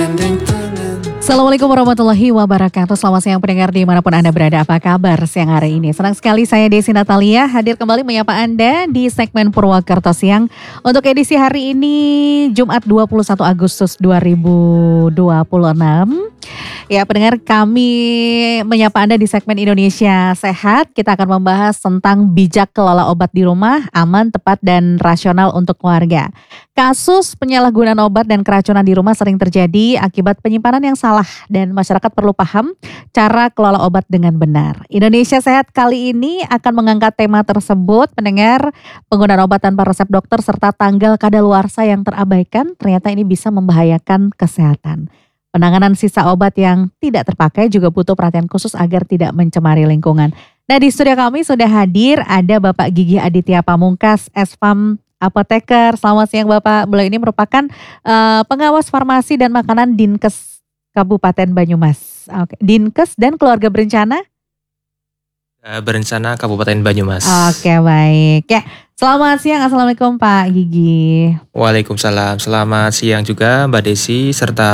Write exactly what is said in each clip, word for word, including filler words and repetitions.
Assalamualaikum warahmatullahi wabarakatuh. Selamat siang pendengar dimanapun Anda berada. Apa kabar siang hari ini? Senang sekali saya Desi Natalia hadir kembali menyapa Anda di segmen Purwakarta Siang. Untuk edisi hari ini Jumat dua puluh satu Agustus dua ribu dua puluh enam. Ya pendengar, kami menyapa Anda di segmen Indonesia Sehat. Kita akan membahas tentang bijak kelola obat di rumah, aman, tepat, dan rasional untuk keluarga. Kasus penyalahgunaan obat dan keracunan di rumah sering terjadi akibat penyimpanan yang salah dan masyarakat perlu paham cara kelola obat dengan benar. Indonesia Sehat kali ini akan mengangkat tema tersebut, pendengar. Penggunaan obat tanpa resep dokter serta tanggal kadaluarsa yang terabaikan ternyata ini bisa membahayakan kesehatan. Penanganan sisa obat yang tidak terpakai juga butuh perhatian khusus agar tidak mencemari lingkungan. Nah, di studio kami sudah hadir ada Bapak Gigih Aditya Pamungkas, S-Pam Apoteker. Selamat siang Bapak. Beliau ini merupakan uh, pengawas farmasi dan makanan Dinkes Kabupaten Banyumas. Oke, Dinkes dan Keluarga Berencana? Berencana Kabupaten Banyumas. Oke, baik. Ya, selamat siang. Assalamualaikum Pak Gigih. Waalaikumsalam. Selamat siang juga Mbak Desi serta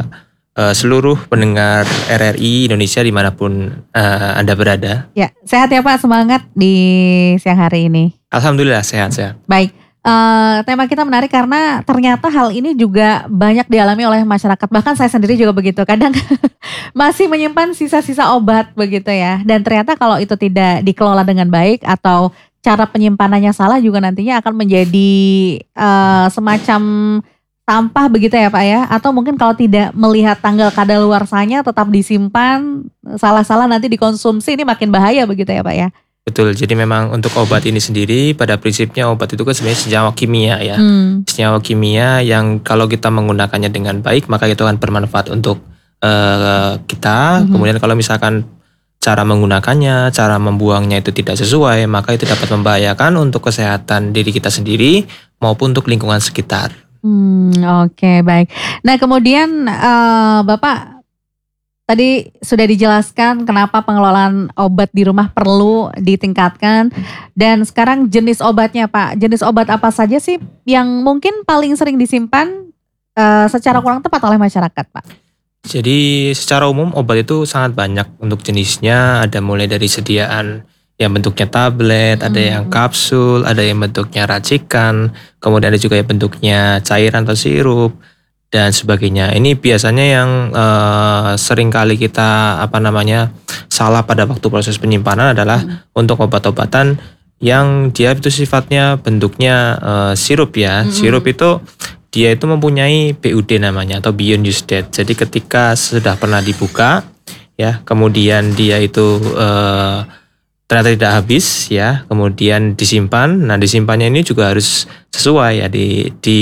uh, seluruh pendengar R R I Indonesia dimanapun uh, Anda berada. Ya, sehat ya Pak. Semangat di siang hari ini. Alhamdulillah sehat-sehat. Baik. Uh, tema kita menarik karena ternyata hal ini juga banyak dialami oleh masyarakat. Bahkan saya sendiri juga begitu. Kadang masih menyimpan sisa-sisa obat begitu ya. Dan ternyata kalau itu tidak dikelola dengan baik atau cara penyimpanannya salah juga nantinya akan menjadi uh, semacam sampah begitu ya Pak ya. Atau mungkin kalau tidak melihat tanggal kadaluarsanya tetap disimpan, salah-salah nanti dikonsumsi, ini makin bahaya begitu ya Pak ya. Betul, jadi memang untuk obat ini sendiri pada prinsipnya obat itu kan sebenarnya senyawa kimia ya. Hmm. Senyawa kimia yang kalau kita menggunakannya dengan baik maka itu akan bermanfaat untuk uh, kita. Hmm. Kemudian kalau misalkan cara menggunakannya, cara membuangnya itu tidak sesuai, maka itu dapat membahayakan untuk kesehatan diri kita sendiri maupun untuk lingkungan sekitar. Hmm, oke, okay, baik. Nah kemudian uh, Bapak tadi sudah dijelaskan kenapa pengelolaan obat di rumah perlu ditingkatkan. Dan sekarang jenis obatnya Pak, jenis obat apa saja sih yang mungkin paling sering disimpan uh, secara kurang tepat oleh masyarakat Pak? Jadi secara umum obat itu sangat banyak untuk jenisnya. Ada mulai dari sediaan yang bentuknya tablet, hmm. ada yang kapsul, ada yang bentuknya racikan, kemudian ada juga yang bentuknya cairan atau sirup dan sebagainya. Ini biasanya yang uh, sering kali kita apa namanya salah pada waktu proses penyimpanan adalah hmm. untuk obat-obatan yang dia itu sifatnya bentuknya uh, sirup ya. Hmm. Sirup itu dia itu mempunyai B U D namanya atau beyond use date. Jadi ketika sudah pernah dibuka ya, kemudian dia itu uh, ternyata tidak habis ya, kemudian disimpan. Nah disimpannya ini juga harus sesuai ya di di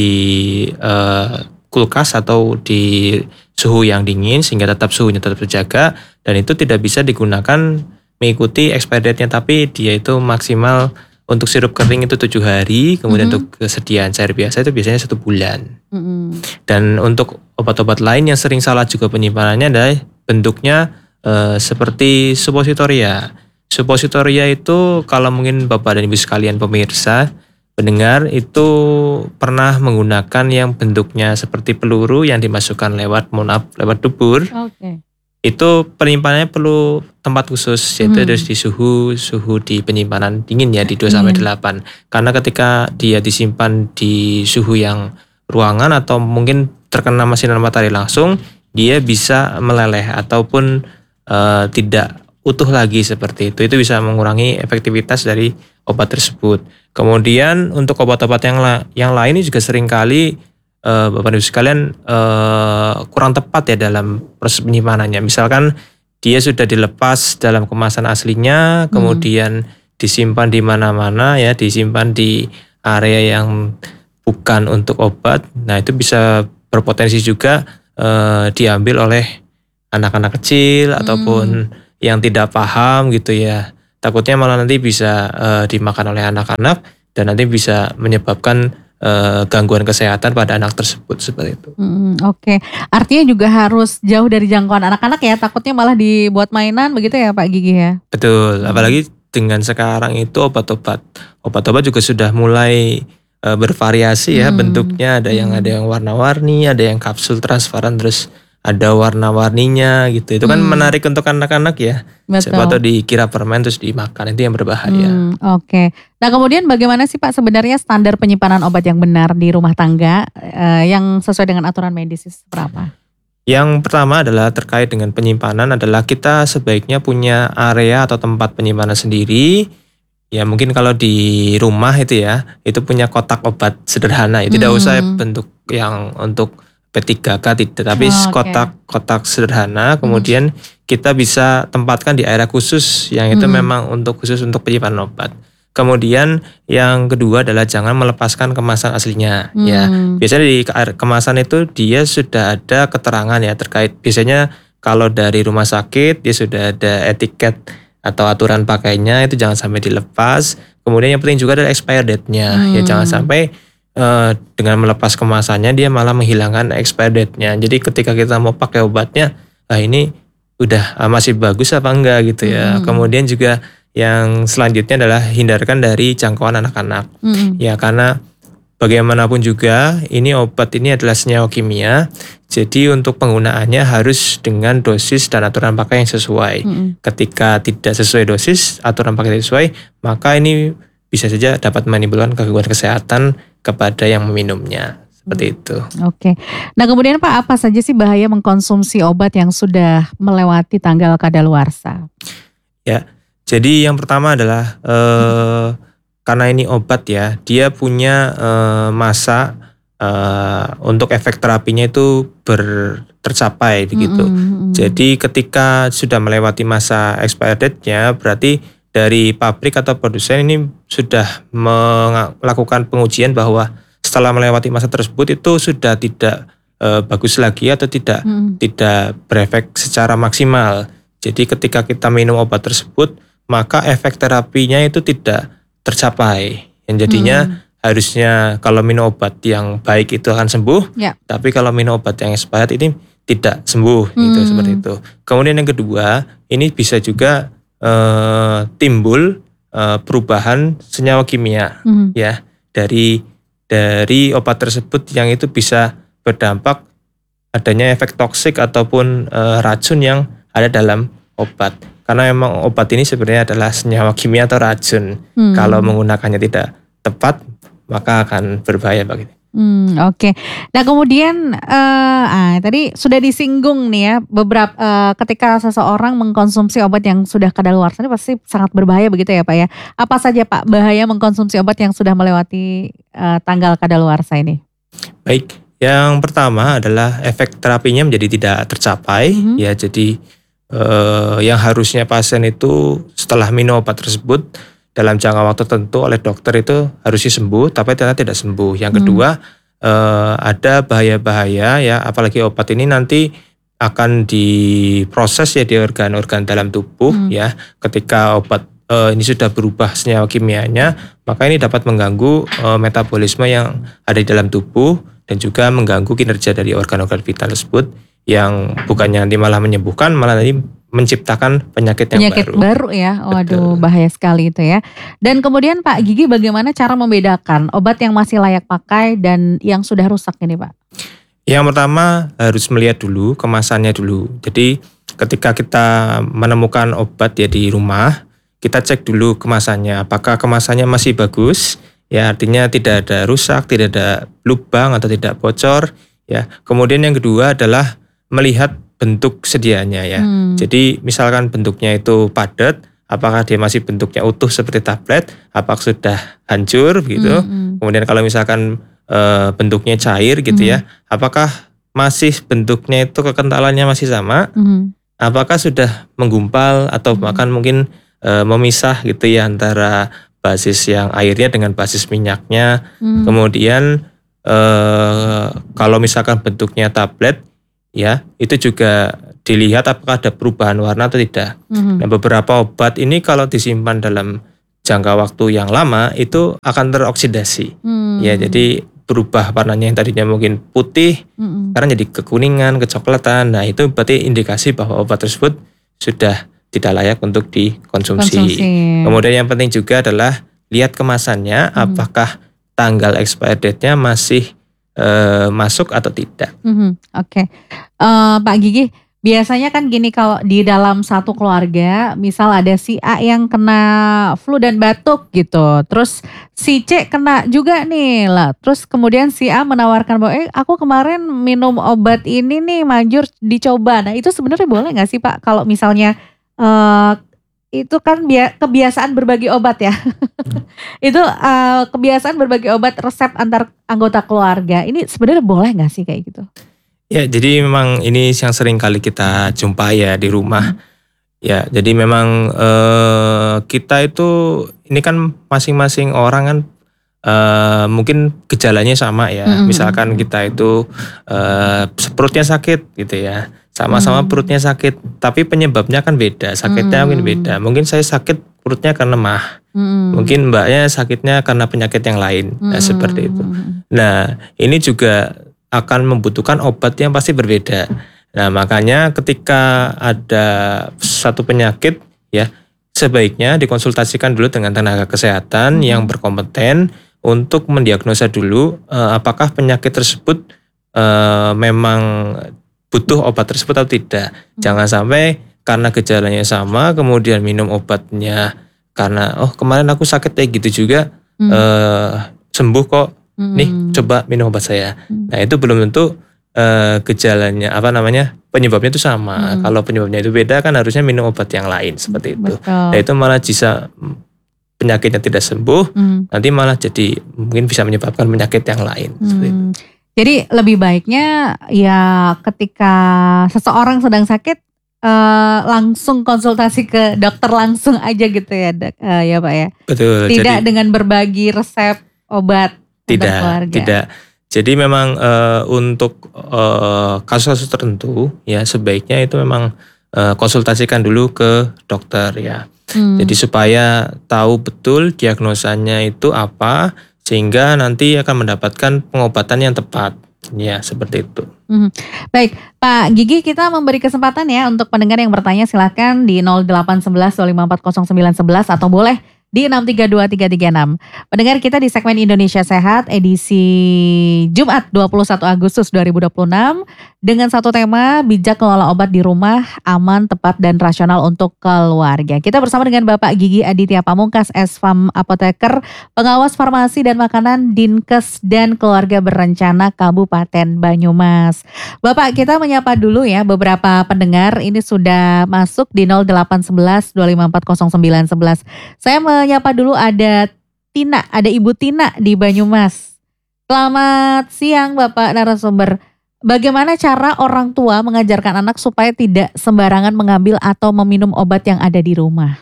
uh, kulkas atau di suhu yang dingin sehingga tetap suhunya tetap terjaga dan itu tidak bisa digunakan mengikuti expiry date-nya, tapi dia itu maksimal untuk sirup kering itu tujuh hari, kemudian mm-hmm. untuk kesediaan cair biasa itu biasanya satu bulan. Mm-hmm. Dan untuk obat-obat lain yang sering salah juga penyimpanannya adalah bentuknya e, seperti suppositoria. Suppositoria itu kalau mungkin Bapak dan Ibu sekalian pemirsa pendengar itu pernah menggunakan yang bentuknya seperti peluru yang dimasukkan lewat mohon maaf lewat dubur. Okay. Itu penyimpanannya perlu tempat khusus yaitu hmm. harus di suhu suhu di penyimpanan dingin ya di dua sampai delapan. Karena ketika dia disimpan di suhu yang ruangan atau mungkin terkena sinar matahari langsung, dia bisa meleleh ataupun uh, tidak utuh lagi seperti itu. Itu bisa mengurangi efektivitas dari obat tersebut. Kemudian untuk obat-obat yang la- yang lain ini juga seringkali uh, Bapak Ibu sekalian uh, kurang tepat ya dalam proses penyimpanannya. Misalkan dia sudah dilepas dalam kemasan aslinya, hmm. kemudian disimpan di mana-mana ya, disimpan di area yang bukan untuk obat. Nah itu bisa berpotensi juga uh, diambil oleh anak-anak kecil hmm. ataupun yang tidak paham gitu ya. Takutnya malah nanti bisa uh, dimakan oleh anak-anak dan nanti bisa menyebabkan uh, gangguan kesehatan pada anak tersebut seperti itu. Hmm, Oke, okay. Artinya juga harus jauh dari jangkauan anak-anak ya, takutnya malah dibuat mainan begitu ya Pak Gigih ya? Betul, hmm. apalagi dengan sekarang itu obat-obat, obat-obat juga sudah mulai uh, bervariasi ya Hmm. bentuknya. Ada yang Hmm. ada yang warna-warni, ada yang kapsul transparan, terus ada warna-warninya gitu. Itu kan Hmm. menarik untuk anak-anak ya. Siapa tahu Betul. dikira permen terus dimakan, itu yang berbahaya. Hmm, oke. Nah kemudian bagaimana sih Pak sebenarnya standar penyimpanan obat yang benar di rumah tangga eh, yang sesuai dengan aturan medis itu berapa? Yang pertama adalah terkait dengan penyimpanan adalah kita sebaiknya punya area atau tempat penyimpanan sendiri. Ya mungkin kalau di rumah itu ya, itu punya kotak obat sederhana. Ya. Tidak usah Hmm. bentuk yang untuk P tiga K tidak, tapi Oh, oke. kotak-kotak sederhana. Hmm. Kemudian kita bisa tempatkan di area khusus yang itu Hmm. memang untuk khusus untuk penyimpanan obat. Kemudian yang kedua adalah jangan melepaskan kemasan aslinya. Hmm. Ya biasanya di kemasan itu dia sudah ada keterangan ya terkait. Biasanya kalau dari rumah sakit dia sudah ada etiket atau aturan pakainya, itu jangan sampai dilepas. Kemudian yang penting juga adalah expire date-nya. Hmm. Ya jangan sampai uh, dengan melepas kemasannya dia malah menghilangkan expire date-nya. Jadi ketika kita mau pakai obatnya, ah ini udah uh, masih bagus apa enggak gitu ya. Hmm. Kemudian juga yang selanjutnya adalah hindarkan dari jangkauan anak-anak. Hmm. Ya karena bagaimanapun juga ini obat ini adalah senyawa kimia. Jadi untuk penggunaannya harus dengan dosis dan aturan pakai yang sesuai. Hmm. Ketika tidak sesuai dosis, aturan pakai tidak sesuai, maka ini bisa saja dapat menimbulkan gangguan kesehatan kepada yang meminumnya. Seperti hmm. itu. Oke. Nah kemudian Pak, apa saja sih bahaya mengkonsumsi obat yang sudah melewati tanggal kadaluarsa? Ya, jadi yang pertama adalah eh, karena ini obat ya, dia punya eh, masa eh, untuk efek terapinya itu ber, tercapai begitu. Mm-hmm. Jadi ketika sudah melewati masa expired date-nya, berarti dari pabrik atau produsen ini sudah melakukan pengujian bahwa setelah melewati masa tersebut itu sudah tidak eh, bagus lagi atau tidak mm. tidak berefek secara maksimal. Jadi ketika kita minum obat tersebut, maka efek terapinya itu tidak tercapai. Yang jadinya hmm. harusnya kalau minum obat yang baik itu akan sembuh, ya. Tapi kalau minum obat yang expired ini tidak sembuh, hmm. gitu seperti itu. Kemudian yang kedua, ini bisa juga uh, timbul uh, perubahan senyawa kimia, hmm. ya dari dari obat tersebut yang itu bisa berdampak adanya efek toksik ataupun uh, racun yang ada dalam obat. Karena memang obat ini sebenarnya adalah senyawa kimia atau racun. Hmm. Kalau menggunakannya tidak tepat, maka akan berbahaya bagi. Hmm, Oke. Okay. Nah kemudian uh, ah, tadi sudah disinggung nih ya beberapa uh, ketika seseorang mengkonsumsi obat yang sudah kadaluarsa ini pasti sangat berbahaya begitu ya Pak ya. Apa saja Pak bahaya mengkonsumsi obat yang sudah melewati uh, tanggal kadaluarsa ini? Baik, yang pertama adalah efek terapinya menjadi tidak tercapai, mm-hmm. ya jadi Uh, yang harusnya pasien itu setelah minum obat tersebut dalam jangka waktu tertentu oleh dokter itu harusnya sembuh, tapi ternyata tidak sembuh. Yang kedua hmm. uh, ada bahaya-bahaya ya, apalagi obat ini nanti akan diproses ya di organ-organ dalam tubuh hmm. ya. Ketika obat uh, ini sudah berubah senyawa kimianya, maka ini dapat mengganggu uh, metabolisme yang ada di dalam tubuh dan juga mengganggu kinerja dari organ-organ vital tersebut. Yang bukannya nanti malah menyembuhkan, malah nanti menciptakan penyakit yang penyakit baru. baru ya, waduh Betul. Bahaya sekali itu ya. Dan kemudian Pak Gigi bagaimana cara membedakan obat yang masih layak pakai dan yang sudah rusak ini Pak? Yang pertama harus melihat dulu kemasannya dulu. Jadi ketika kita menemukan obat ya di rumah, kita cek dulu kemasannya. Apakah kemasannya masih bagus? Ya artinya tidak ada rusak, tidak ada lubang atau tidak bocor. Ya. Kemudian yang kedua adalah melihat bentuk sediaannya ya. Hmm. Jadi misalkan bentuknya itu padat, apakah dia masih bentuknya utuh seperti tablet, apakah sudah hancur begitu. Hmm. Kemudian kalau misalkan e, bentuknya cair gitu hmm. ya, apakah masih bentuknya itu kekentalannya masih sama, hmm. apakah sudah menggumpal atau hmm. bahkan mungkin e, memisah gitu ya antara basis yang airnya dengan basis minyaknya. Hmm. Kemudian e, kalau misalkan bentuknya tablet ya, itu juga dilihat apakah ada perubahan warna atau tidak. Mm-hmm. Nah, beberapa obat ini kalau disimpan dalam jangka waktu yang lama itu akan teroksidasi. Mm. Ya, jadi berubah warnanya yang tadinya mungkin putih, mm-hmm. sekarang jadi kekuningan, kecoklatan. Nah, itu berarti indikasi bahwa obat tersebut sudah tidak layak untuk dikonsumsi. Konsumsi. Kemudian yang penting juga adalah lihat kemasannya, mm-hmm. apakah tanggal expired date-nya masih uh, masuk atau tidak. Mm-hmm. Oke, okay. uh, Pak Gigi, biasanya kan gini, kalau di dalam satu keluarga, misal ada si A yang kena flu dan batuk gitu, terus si C kena juga nih lah, terus kemudian si A menawarkan bahwa, eh aku kemarin minum obat ini nih, manjur dicoba. Nah itu sebenarnya boleh nggak sih Pak, kalau misalnya uh, itu kan kebiasaan berbagi obat ya, itu uh, kebiasaan berbagi obat resep antar anggota keluarga, ini sebenarnya boleh nggak sih kayak gitu? Ya, jadi memang ini yang sering kali kita jumpai ya di rumah. Hmm. Ya, jadi memang eh, kita itu ini kan masing-masing orang kan eh, mungkin gejalanya sama ya. Hmm. Misalkan kita itu eh, perutnya sakit gitu ya, sama-sama hmm. perutnya sakit, tapi penyebabnya kan beda. Sakitnya hmm. mungkin beda. Mungkin saya sakit perutnya karena mah. Hmm. Mungkin mbaknya sakitnya karena penyakit yang lain. Hmm. Nah, seperti itu. Nah, ini juga akan membutuhkan obat yang pasti berbeda. Nah, makanya ketika ada satu penyakit ya, sebaiknya dikonsultasikan dulu dengan tenaga kesehatan hmm. yang berkompeten untuk mendiagnosa dulu eh, apakah penyakit tersebut eh, memang butuh obat tersebut atau tidak. Hmm. Jangan sampai karena gejalanya sama kemudian minum obatnya karena oh kemarin aku sakit kayak gitu juga hmm. eh, sembuh kok. Hmm. Nih coba minum obat saya. Hmm. Nah itu belum tentu uh, gejalanya apa namanya penyebabnya itu sama. Hmm. Kalau penyebabnya itu beda kan harusnya minum obat yang lain seperti itu. Betul. Nah itu malah bisa penyakitnya tidak sembuh, hmm. nanti malah jadi mungkin bisa menyebabkan penyakit yang lain. Hmm. Seperti itu. Jadi lebih baiknya ya ketika seseorang sedang sakit uh, langsung konsultasi ke dokter langsung aja gitu ya, uh, ya Pak ya. Betul. Tidak jadi, dengan berbagi resep obat. Tidak, tidak. Jadi memang uh, untuk uh, kasus-kasus tertentu ya sebaiknya itu memang uh, konsultasikan dulu ke dokter ya. Hmm. Jadi supaya tahu betul diagnosanya itu apa sehingga nanti akan mendapatkan pengobatan yang tepat. Ya seperti itu. Hmm. Baik Pak Gigi, kita memberi kesempatan ya untuk pendengar yang bertanya, silakan di nol delapan satu satu dua lima empat nol sembilan satu satu atau boleh di enam tiga dua tiga tiga enam. Pendengar kita di segmen Indonesia Sehat edisi Jumat dua puluh satu Agustus dua ribu dua puluh enam dengan satu tema bijak kelola obat di rumah, aman, tepat dan rasional untuk keluarga. Kita bersama dengan Bapak Gigi Aditya Pamungkas, S F A M Apoteker, Pengawas Farmasi dan Makanan Dinkes dan Keluarga Berencana Kabupaten Banyumas. Bapak, kita menyapa dulu ya beberapa pendengar, ini sudah masuk di nol delapan satu satu dua lima empat nol sembilan satu satu. Saya menyapa dulu ada Tina, ada Ibu Tina di Banyumas. Selamat siang Bapak narasumber. Bagaimana cara orang tua mengajarkan anak supaya tidak sembarangan mengambil atau meminum obat yang ada di rumah?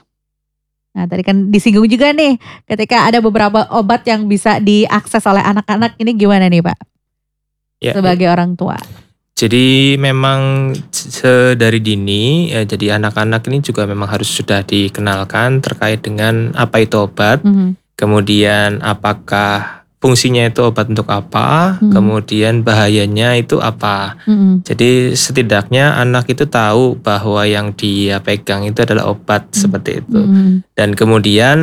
Nah tadi kan disinggung juga nih, ketika ada beberapa obat yang bisa diakses oleh anak-anak, ini gimana nih Pak? Ya, sebagai ya. orang tua. Jadi memang dari dini, ya, jadi anak-anak ini juga memang harus sudah dikenalkan terkait dengan apa itu obat, mm-hmm. kemudian apakah fungsinya itu obat untuk apa, mm-hmm. kemudian bahayanya itu apa. Mm-hmm. Jadi setidaknya anak itu tahu bahwa yang dia pegang itu adalah obat, mm-hmm. seperti itu. Mm-hmm. Dan kemudian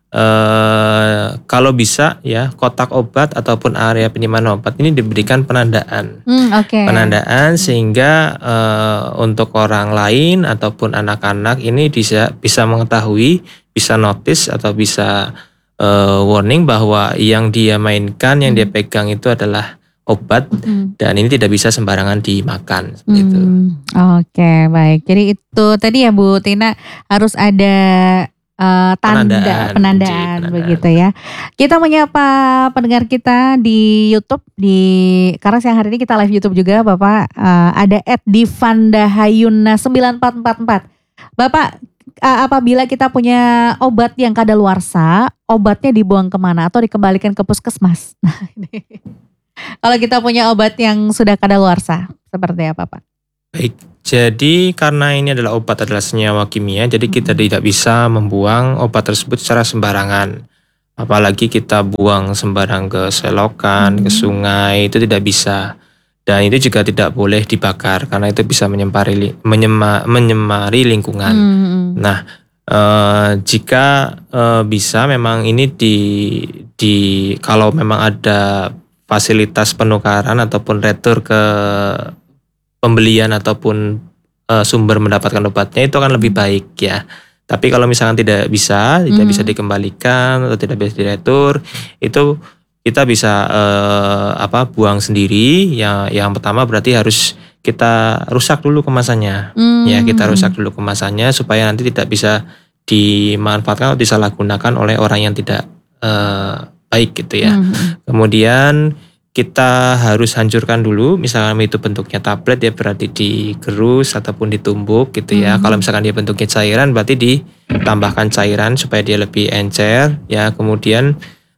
Uh, kalau bisa ya kotak obat ataupun area penyimpanan obat ini diberikan penandaan, hmm, okay. penandaan sehingga uh, untuk orang lain ataupun anak-anak ini bisa bisa mengetahui, bisa notice atau bisa uh, warning bahwa yang dia mainkan, yang hmm. dia pegang itu adalah obat hmm. dan ini tidak bisa sembarangan dimakan seperti hmm. itu. Oke, okay, baik. Jadi itu tadi ya Bu Tina, harus ada Uh, tanda penandaan, penandaan begitu ya. Kita menyapa pendengar kita di YouTube, di karena siang hari ini kita live YouTube juga Bapak, uh, ada et divandahayuna sembilan empat empat empat. Bapak, uh, apabila kita punya obat yang kadaluarsa, obatnya dibuang kemana atau dikembalikan ke puskesmas? Nah, ini. Kalau kita punya obat yang sudah kadaluarsa, seperti apa Pak? Baik, jadi karena ini adalah obat adalah senyawa kimia, jadi kita tidak bisa membuang obat tersebut secara sembarangan. Apalagi kita buang sembarang ke selokan, hmm. ke sungai, itu tidak bisa. Dan itu juga tidak boleh dibakar karena itu bisa menyemari, menyema, menyemari lingkungan. Hmm. Nah, eh, jika eh, bisa memang ini di, di kalau memang ada fasilitas penukaran ataupun retur ke pembelian ataupun uh, sumber mendapatkan obatnya itu akan lebih baik ya. Tapi kalau misalkan tidak bisa, tidak bisa dikembalikan atau tidak bisa diretur, itu kita bisa uh, apa buang sendiri. Ya, yang pertama berarti harus kita rusak dulu kemasannya. Hmm. Ya, kita rusak dulu kemasannya supaya nanti tidak bisa dimanfaatkan atau disalahgunakan oleh orang yang tidak uh, baik gitu ya. Hmm. Kemudian kita harus hancurkan dulu, misalkan itu bentuknya tablet ya berarti digerus ataupun ditumbuk gitu ya. Hmm. Kalau misalkan dia bentuknya cairan berarti ditambahkan cairan supaya dia lebih encer ya. Kemudian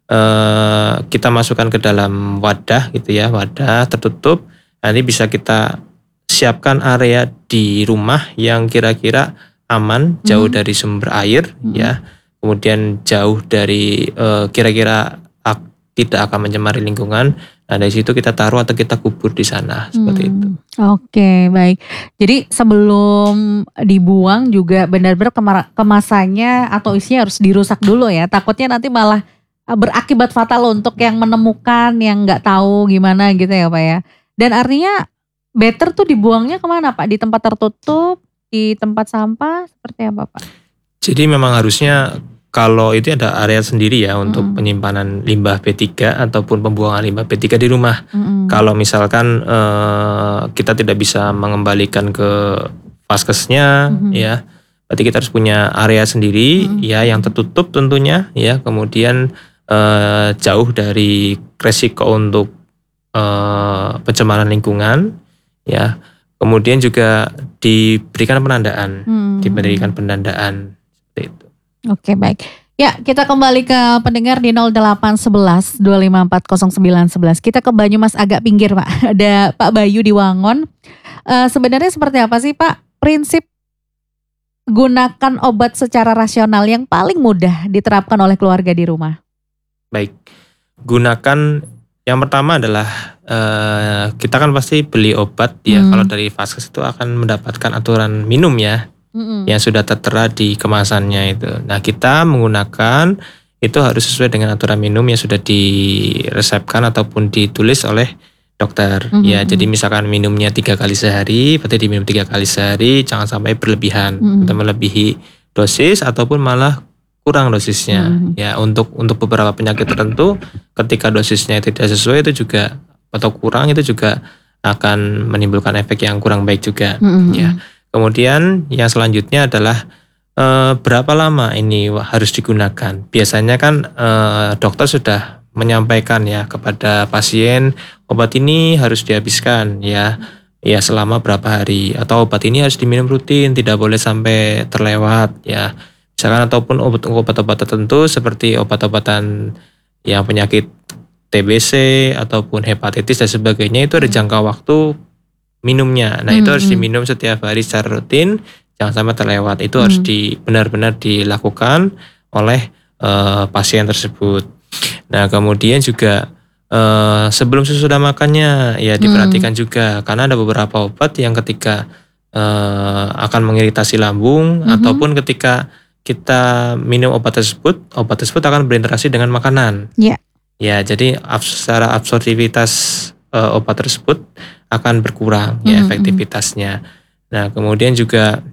eh, kita masukkan ke dalam wadah gitu ya, wadah tertutup. Nanti bisa kita siapkan area di rumah yang kira-kira aman, jauh Hmm. dari sumber air Hmm. ya. Kemudian jauh dari eh, kira-kira ak- tidak akan mencemari lingkungan. Nah dari situ kita taruh atau kita kubur di sana seperti itu. Hmm, Oke, baik. Jadi sebelum dibuang juga benar-benar kemar- kemasannya atau isinya harus dirusak dulu ya. Takutnya nanti malah uh, berakibat fatal untuk yang menemukan, yang nggak tahu gimana gitu ya Pak ya. Dan artinya better tuh dibuangnya kemana Pak? Di tempat tertutup, di tempat sampah, seperti apa Pak? Jadi memang harusnya kalau itu ada area sendiri ya untuk Mm-mm. penyimpanan limbah B tiga ataupun pembuangan limbah B tiga di rumah. Mm-mm. Kalau misalkan eh, kita tidak bisa mengembalikan ke vaskesnya Mhm. ya, berarti kita harus punya area sendiri Mhm. ya yang tertutup tentunya ya. Kemudian eh, jauh dari resiko untuk eh, pencemaran lingkungan ya. Kemudian juga diberikan penandaan, Hmm. diberikan penandaan seperti itu. Oke, baik. Ya, kita kembali ke pendengar di nol delapan satu satu dua lima empat nol sembilan satu satu. Kita ke Banyumas agak pinggir Pak. Ada Pak Bayu di Wangon. Eh, sebenarnya seperti apa sih Pak prinsip gunakan obat secara rasional yang paling mudah diterapkan oleh keluarga di rumah? Baik, gunakan yang pertama adalah eh, kita kan pasti beli obat ya. Hmm. Kalau dari vaskes itu akan mendapatkan aturan minum ya, Mm-mm. yang sudah tertera di kemasannya itu. Nah kita menggunakan itu harus sesuai dengan aturan minum yang sudah diresepkan ataupun ditulis oleh dokter. Mhm. Ya jadi misalkan minumnya tiga kali sehari, berarti diminum tiga kali sehari, jangan sampai berlebihan Mhm. atau melebihi dosis ataupun malah kurang dosisnya. Mhm. Ya untuk untuk beberapa penyakit tertentu, ketika dosisnya tidak sesuai itu juga atau kurang itu juga akan menimbulkan efek yang kurang baik juga. Mhm. Ya. Kemudian yang selanjutnya adalah eh, berapa lama ini harus digunakan. Biasanya kan eh, dokter sudah menyampaikan ya kepada pasien obat ini harus dihabiskan ya ya selama berapa hari atau obat ini harus diminum rutin, tidak boleh sampai terlewat ya. Misalkan ataupun obat-obat tertentu seperti obat-obatan yang penyakit T B C ataupun hepatitis dan sebagainya itu ada jangka waktu minumnya. Nah itu harus Mhm. diminum setiap hari secara rutin, jangan sampai terlewat. Itu harus Mhm. di benar-benar dilakukan oleh eh, pasien tersebut. Nah kemudian juga eh, sebelum sesudah makannya ya diperhatikan juga karena ada beberapa obat yang ketika eh, akan mengiritasi lambung Mhm. ataupun ketika kita minum obat tersebut, obat tersebut akan berinteraksi dengan makanan. Ya. Ya, jadi abs- secara absorbivitas eh, obat tersebut akan berkurang ya Mhm. efektivitasnya. Nah, kemudian juga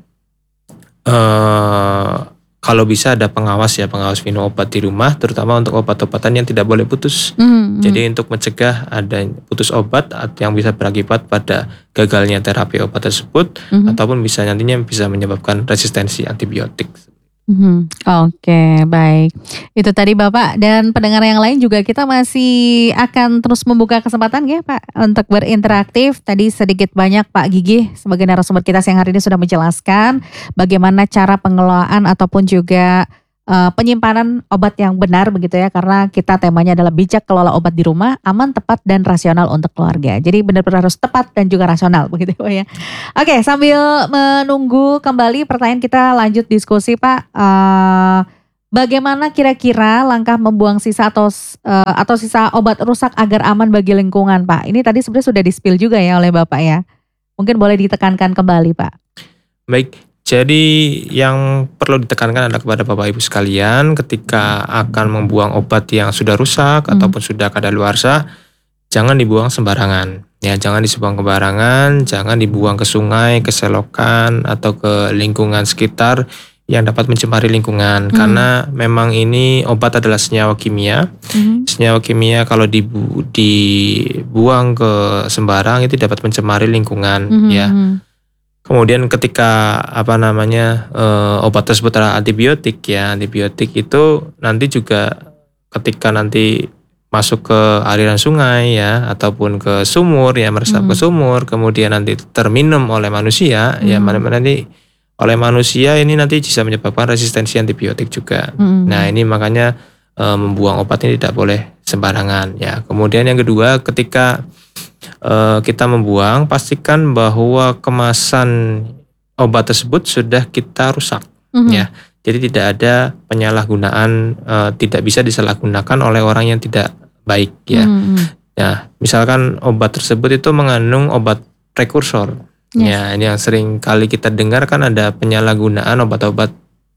eh, kalau bisa ada pengawas ya, pengawas minum obat di rumah, terutama untuk obat-obatan yang tidak boleh putus. Mhm. Jadi untuk mencegah ada putus obat yang bisa berakibat pada gagalnya terapi obat tersebut Mhm. ataupun bisa nantinya bisa menyebabkan resistensi antibiotik. Mhm. Oke, baik. Itu tadi Bapak dan pendengar yang lain juga kita masih akan terus membuka kesempatan ya Pak untuk berinteraktif. Tadi sedikit banyak Pak Gigi sebagai narasumber kita siang hari ini sudah menjelaskan bagaimana cara pengelolaan ataupun juga eh, penyimpanan obat yang benar begitu ya, karena kita temanya adalah bijak kelola obat di rumah, aman, tepat dan rasional untuk keluarga. Jadi benar-benar harus tepat dan juga rasional begitu ya. Oke, sambil menunggu kembali pertanyaan kita lanjut diskusi Pak. Eh, bagaimana kira-kira langkah membuang sisa atau eh, atau sisa obat rusak agar aman bagi lingkungan Pak? Ini tadi sebenarnya sudah di-spill juga ya oleh Bapak ya. Mungkin boleh ditekankan kembali Pak. Baik, Jadi yang perlu ditekankan adalah kepada Bapak Ibu sekalian, ketika akan membuang obat yang sudah rusak Hmm. ataupun sudah kadaluarsa, jangan dibuang sembarangan. Ya, jangan dibuang sembarangan, jangan dibuang ke sungai, ke selokan atau ke lingkungan sekitar yang dapat mencemari lingkungan. Hmm. Karena memang ini obat adalah senyawa kimia. Hmm. Senyawa kimia kalau dibu- dibuang ke sembarang itu dapat mencemari lingkungan, Hmm. ya. Hmm. Kemudian ketika apa namanya eh, obat tersebut adalah antibiotik, ya, antibiotik itu nanti juga ketika nanti masuk ke aliran sungai, ya, ataupun ke sumur, ya, meresap Hmm. ke sumur, kemudian nanti terminum oleh manusia, ya, Hmm. mana-mana nanti oleh manusia ini nanti bisa menyebabkan resistensi antibiotik juga. Hmm. Nah, ini makanya eh, membuang obat ini tidak boleh sembarangan, ya. Kemudian yang kedua, ketika Uh, kita membuang, pastikan bahwa kemasan obat tersebut sudah kita rusak, Hmm. ya. Jadi tidak ada penyalahgunaan, uh, tidak bisa disalahgunakan oleh orang yang tidak baik, ya. Hmm. Nah, misalkan obat tersebut itu mengandung obat prekursor, Yes. ya. Ini yang sering kali kita dengar kan ada penyalahgunaan obat-obat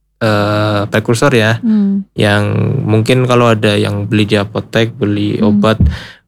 uh, prekursor, ya, Hmm. yang mungkin kalau ada yang beli di apotek, beli Hmm. obat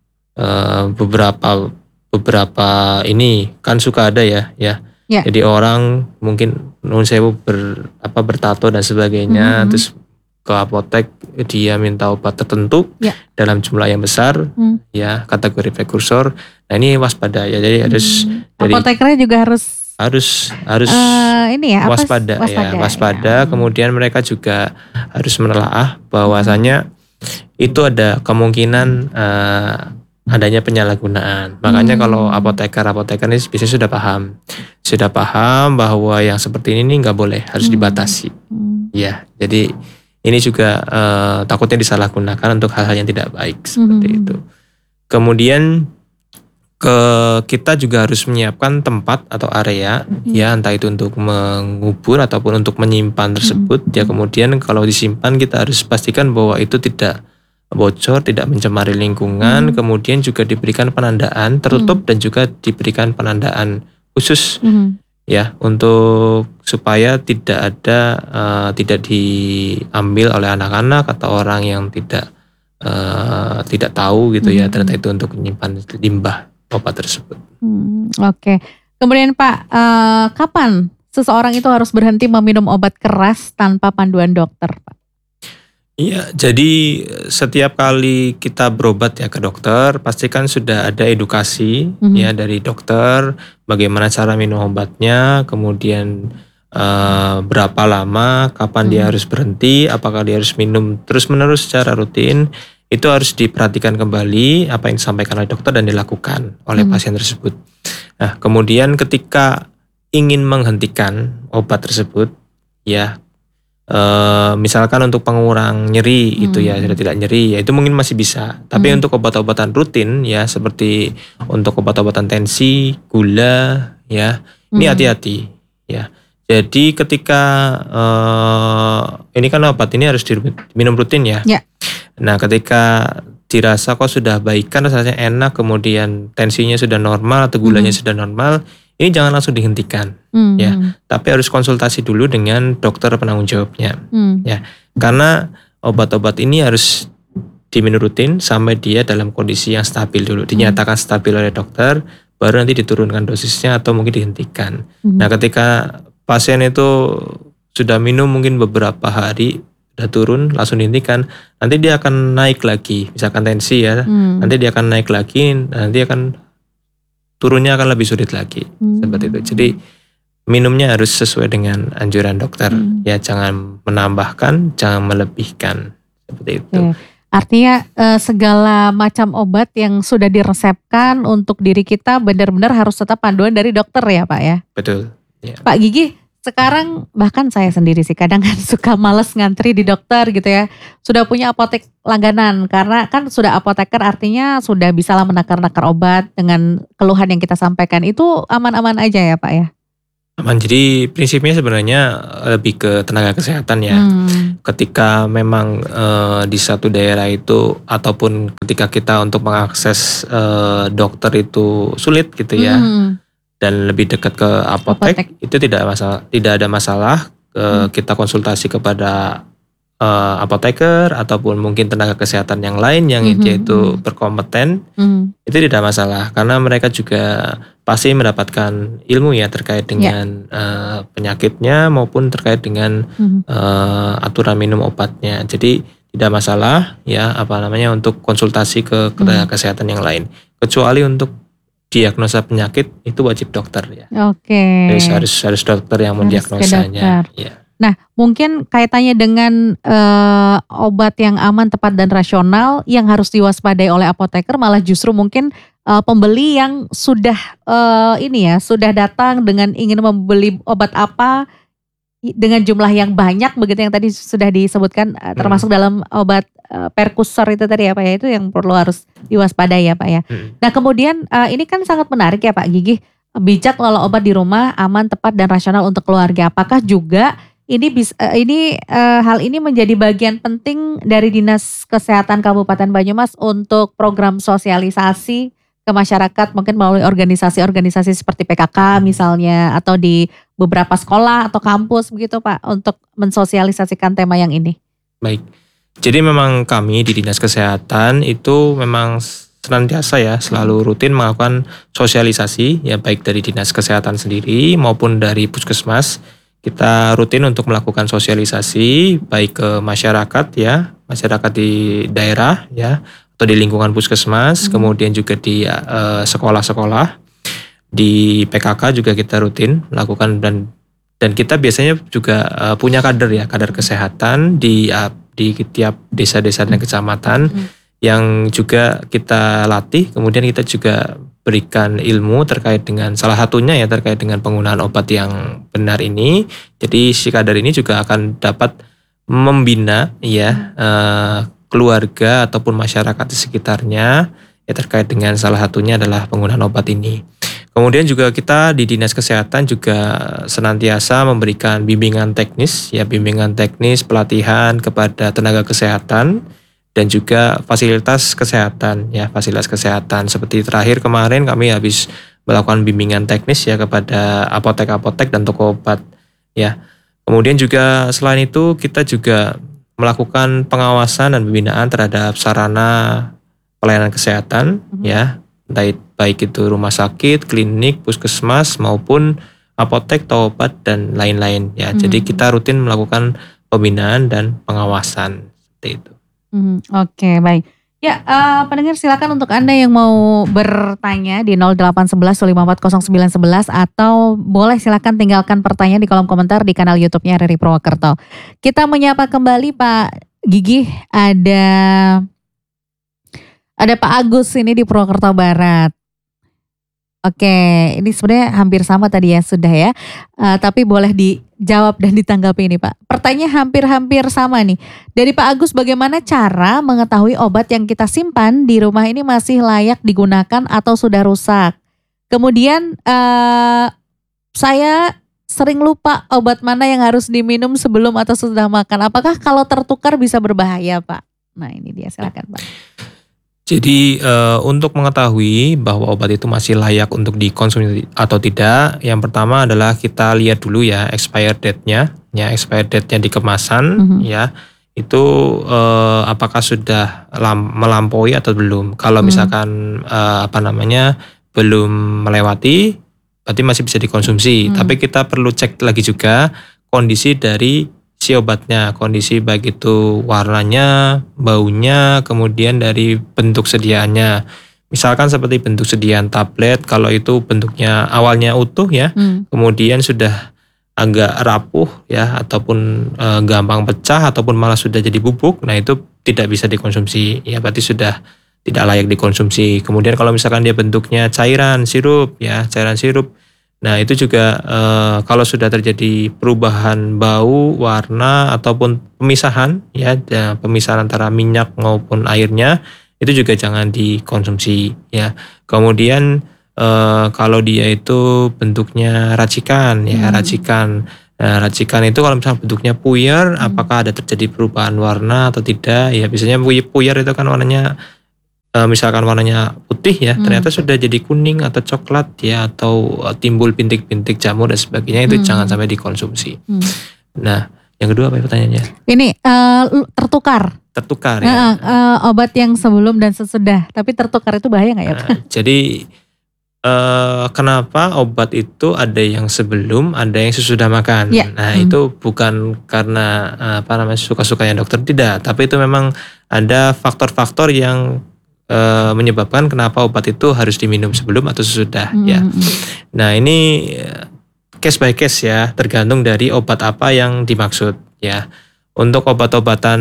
Uh, beberapa beberapa ini kan suka ada ya ya Ya. jadi orang mungkin nun sewu ber apa bertato dan sebagainya, Hmm. terus ke apotek dia minta obat tertentu Ya. dalam jumlah yang besar, Hmm. ya, kategori prekursor. Nah, ini waspada ya, jadi harus Hmm. dari Apotekernya juga harus harus harus eh, ini ya apa? waspada, Waspada, ya waspada. ya. Kemudian mereka juga harus menelaah bahwasanya itu ada kemungkinan eh, adanya penyalahgunaan. Makanya Hmm. kalau apoteker-apoteker ini biasanya sudah paham, sudah paham bahwa yang seperti ini nih nggak boleh, harus Hmm. dibatasi. Hmm. Ya, jadi ini juga eh, takutnya disalahgunakan untuk hal-hal yang tidak baik seperti Hmm. itu. Kemudian ke kita juga harus menyiapkan tempat atau area, Hmm. ya, entah itu untuk mengubur ataupun untuk menyimpan tersebut. Ya, kemudian kalau disimpan kita harus pastikan bahwa itu tidak bocor, tidak mencemari lingkungan. Hmm. Kemudian juga diberikan penandaan tertutup dan juga diberikan penandaan khusus, Hmm. ya, untuk supaya tidak ada uh, tidak diambil oleh anak-anak atau orang yang tidak uh, tidak tahu gitu, ya, Hmm. ternyata itu untuk menyimpan limbah obat tersebut. Hmm. Oke. Kemudian Pak, eh, kapan seseorang itu harus berhenti meminum obat keras tanpa panduan dokter, Pak? Iya, jadi setiap kali kita berobat ya ke dokter, pastikan sudah ada edukasi, Mhm. ya, dari dokter, bagaimana cara minum obatnya, kemudian eh, berapa lama, kapan dia Mhm. harus berhenti, apakah dia harus minum terus-menerus secara rutin, itu harus diperhatikan kembali apa yang disampaikan oleh dokter dan dilakukan oleh Mhm. pasien tersebut. Nah, kemudian ketika ingin menghentikan obat tersebut, ya, Uh, misalkan untuk pengurang nyeri gitu, ya, Hmm. sudah tidak nyeri, ya, itu mungkin masih bisa. Tapi Hmm. untuk obat-obatan rutin, ya, seperti untuk obat-obatan tensi, gula, ya, ini Hmm. hati-hati, ya. Jadi ketika uh, ini kan obat ini harus diminum rutin, ya. Ya. Nah, ketika dirasa kok sudah baikan, rasanya enak, kemudian tensinya sudah normal atau gulanya Hmm. sudah normal, ini jangan langsung dihentikan. Hmm. Ya, tapi harus konsultasi dulu dengan dokter penanggung jawabnya, Hmm. ya, karena obat-obat ini harus diminum rutin sampai dia dalam kondisi yang stabil dulu, dinyatakan stabil oleh dokter, baru nanti diturunkan dosisnya atau mungkin dihentikan. Hmm. Nah, ketika pasien itu sudah minum mungkin beberapa hari udah turun, langsung dihentikan, nanti dia akan naik lagi, misalkan tensi, ya, Hmm. nanti dia akan naik lagi, nanti akan turunnya akan lebih sulit lagi, Hmm. seperti itu. Jadi minumnya harus sesuai dengan anjuran dokter, Hmm. ya, jangan menambahkan, jangan melebihkan, seperti itu. Oke. Artinya eh, segala macam obat yang sudah diresepkan untuk diri kita benar-benar harus tetap panduan dari dokter, ya Pak, ya. Betul. Ya. Pak Gigi, sekarang bahkan saya sendiri sih kadang kan suka males ngantri di dokter gitu ya. Sudah punya apotek langganan karena kan sudah apoteker, artinya sudah bisalah menakar-nakar obat dengan keluhan yang kita sampaikan. Itu aman-aman aja ya Pak, ya? Aman, jadi prinsipnya sebenarnya lebih ke tenaga kesehatan, ya. Hmm. Ketika memang eh, di satu daerah itu ataupun ketika kita untuk mengakses eh, dokter itu sulit gitu, ya. Hmm. dan lebih dekat ke apotek, Apotek. itu tidak masalah, tidak ada masalah. Hmm. Kita konsultasi kepada uh, apoteker ataupun mungkin tenaga kesehatan yang lain yang Mhm, dia itu mhm. berkompeten, Mhm. itu tidak masalah karena mereka juga pasti mendapatkan ilmu ya terkait dengan uh, penyakitnya maupun terkait dengan Mhm. uh, aturan minum obatnya. Jadi tidak masalah ya apa namanya untuk konsultasi ke tenaga Mhm. kesehatan yang lain. Kecuali untuk diagnosa penyakit itu wajib dokter ya. Oke. Jadi harus harus dokter yang Harus ke mendiagnosanya. dokter. Ya. Nah, mungkin kaitannya dengan eh, obat yang aman, tepat dan rasional yang harus diwaspadai oleh apoteker malah justru mungkin eh, pembeli yang sudah eh, ini ya, sudah datang dengan ingin membeli obat apa i- dengan jumlah yang banyak begitu yang tadi sudah disebutkan eh, termasuk dalam obat eh, perkusor itu tadi ya Pak ya, itu yang perlu harus diwaspadai ya Pak ya. Mm. Nah, kemudian eh, ini kan sangat menarik ya Pak Gigih, bijak lolos obat di rumah, aman, tepat dan rasional untuk keluarga. Apakah juga ini bis, eh, ini eh, hal ini menjadi bagian penting dari Dinas Kesehatan Kabupaten Banyumas untuk program sosialisasi ke masyarakat mungkin melalui organisasi-organisasi seperti P K K misalnya atau di beberapa sekolah atau kampus begitu Pak untuk mensosialisasikan tema yang ini. Baik. Jadi memang kami di Dinas Kesehatan itu memang senantiasa ya selalu rutin melakukan sosialisasi ya baik dari Dinas Kesehatan sendiri maupun dari Puskesmas. Kita rutin untuk melakukan sosialisasi baik ke masyarakat ya, masyarakat di daerah ya atau di lingkungan Puskesmas, hmm. kemudian juga di uh, sekolah-sekolah. Di P K K juga kita rutin melakukan dan dan kita biasanya juga uh, punya kader ya, kader kesehatan di uh, di tiap desa-desa dan kecamatan hmm. yang juga kita latih, kemudian kita juga berikan ilmu terkait dengan salah satunya ya terkait dengan penggunaan obat yang benar ini. Jadi si kader ini juga akan dapat membina ya uh, keluarga ataupun masyarakat di sekitarnya ya terkait dengan salah satunya adalah penggunaan obat ini. Kemudian juga kita di Dinas Kesehatan juga senantiasa memberikan bimbingan teknis ya bimbingan teknis pelatihan kepada tenaga kesehatan dan juga fasilitas kesehatan ya fasilitas kesehatan seperti terakhir kemarin kami habis melakukan bimbingan teknis ya kepada apotek-apotek dan toko obat ya. Kemudian juga selain itu kita juga melakukan pengawasan dan pembinaan terhadap sarana pelayanan kesehatan mm-hmm. ya baik baik itu rumah sakit, klinik, puskesmas maupun apotek, toko obat dan lain-lain ya. Mm-hmm. Jadi kita rutin melakukan pembinaan dan pengawasan seperti itu. Hmm, Oke okay, baik. Ya uh, pendengar silakan untuk Anda yang mau bertanya di nol delapan satu satu lima empat nol sembilan satu satu atau boleh silakan tinggalkan pertanyaan di kolom komentar di kanal YouTube-nya R R I Purwakerta. Kita menyapa kembali Pak Gigih, ada ada Pak Agus ini di Purwakerta Barat. Oke, ini sebenarnya hampir sama tadi ya sudah ya, uh, tapi boleh dijawab dan ditanggapi ini Pak. Pertanyaan hampir-hampir sama nih. Dari Pak Agus, bagaimana cara mengetahui obat yang kita simpan di rumah ini masih layak digunakan atau sudah rusak? Kemudian uh, saya sering lupa obat mana yang harus diminum sebelum atau sesudah makan. Apakah kalau tertukar bisa berbahaya Pak? Nah ini dia, silakan Pak. Jadi uh, untuk mengetahui bahwa obat itu masih layak untuk dikonsumsi atau tidak, yang pertama adalah kita lihat dulu ya expired date-nya, ya expired date-nya di kemasan, mm-hmm. ya itu uh, apakah sudah lam, melampaui atau belum. Kalau mm-hmm. misalkan uh, apa namanya belum melewati, berarti masih bisa dikonsumsi. Mm-hmm. Tapi kita perlu cek lagi juga kondisi dari si obatnya, kondisi baik itu warnanya, baunya, kemudian dari bentuk sediaannya. Misalkan seperti bentuk sediaan tablet, kalau itu bentuknya awalnya utuh ya, hmm. kemudian sudah agak rapuh ya, ataupun e, gampang pecah, ataupun malah sudah jadi bubuk, nah itu tidak bisa dikonsumsi, ya berarti sudah tidak layak dikonsumsi. Kemudian kalau misalkan dia bentuknya cairan, sirup ya, cairan sirup, nah itu juga e, kalau sudah terjadi perubahan bau, warna ataupun pemisahan ya, ya pemisahan antara minyak maupun airnya itu juga jangan dikonsumsi ya. Kemudian e, kalau dia itu bentuknya racikan ya, hmm. racikan. Nah, racikan itu kalau misalnya bentuknya puyer, hmm. apakah ada terjadi perubahan warna atau tidak? Ya biasanya puyer itu kan warnanya uh, misalkan warnanya putih ya, hmm. ternyata sudah jadi kuning atau coklat ya, atau uh, timbul bintik-bintik jamur dan sebagainya, itu hmm. jangan sampai dikonsumsi. Hmm. Nah, yang kedua apa ya pertanyaannya? Ini uh, tertukar. Tertukar ya. Uh, uh, obat yang sebelum dan sesudah, tapi tertukar itu bahaya nggak ya Pak? Nah, jadi Uh, kenapa obat itu ada yang sebelum, ada yang sesudah makan? Ya. Nah hmm. itu bukan karena uh, apa namanya suka-sukanya dokter, tidak, tapi itu memang ada faktor-faktor yang uh, menyebabkan kenapa obat itu harus diminum sebelum atau sesudah. Hmm. Ya. Nah ini case by case ya, tergantung dari obat apa yang dimaksud ya. Untuk obat-obatan